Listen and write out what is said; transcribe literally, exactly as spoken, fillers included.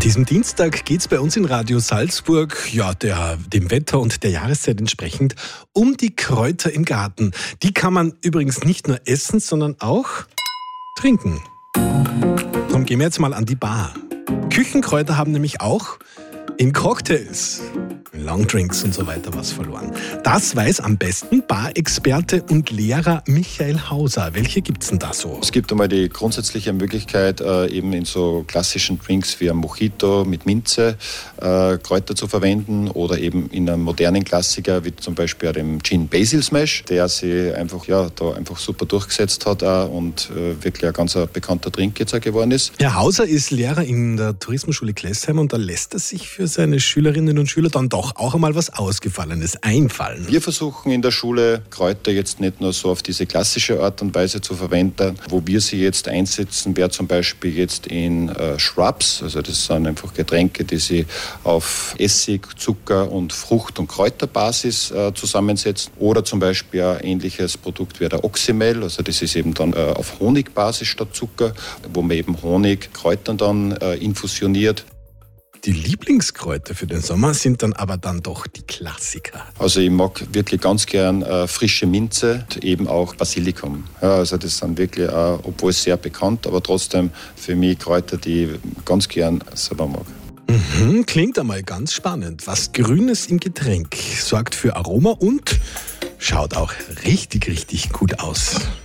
An diesem Dienstag geht es bei uns in Radio Salzburg, ja, der, dem Wetter und der Jahreszeit entsprechend, um die Kräuter im Garten. Die kann man übrigens nicht nur essen, sondern auch trinken. Darum gehen wir jetzt mal an die Bar. Küchenkräuter haben nämlich auch in Cocktails, Longdrinks und so weiter was verloren. Das weiß am besten Bar-Experte und Lehrer Michael Hauser. Welche gibt's denn da so? Es gibt einmal die grundsätzliche Möglichkeit, äh, eben in so klassischen Drinks wie ein Mojito mit Minze äh, Kräuter zu verwenden oder eben in einem modernen Klassiker wie zum Beispiel dem Gin Basil Smash, der sich einfach, ja, da einfach super durchgesetzt hat auch und äh, wirklich ein ganz bekannter Drink jetzt auch geworden ist. Herr Hauser ist Lehrer in der Tourismusschule Klessheim und da lässt er sich für seine Schülerinnen und Schüler dann doch auch einmal was Ausgefallenes einfallen. Wir versuchen in der Schule Kräuter jetzt nicht nur so auf diese klassische Art und Weise zu verwenden. Wo wir sie jetzt einsetzen, wäre zum Beispiel jetzt in äh, Shrubs, also das sind einfach Getränke, die sie auf Essig, Zucker und Frucht- und Kräuterbasis äh, zusammensetzen. Oder zum Beispiel ein ähnliches Produkt wäre der Oxymel, also das ist eben dann äh, auf Honigbasis statt Zucker, wo man eben Honig, Kräutern dann äh, infusioniert. Die Lieblingskräuter für den Sommer sind dann aber dann doch die Klassiker. Also ich mag wirklich ganz gern äh, frische Minze und eben auch Basilikum. Ja, also das sind wirklich, äh, obwohl sehr bekannt, aber trotzdem für mich Kräuter, die ich ganz gern selber mag. Mhm, klingt einmal ganz spannend. Was Grünes im Getränk sorgt für Aroma und schaut auch richtig, richtig gut aus.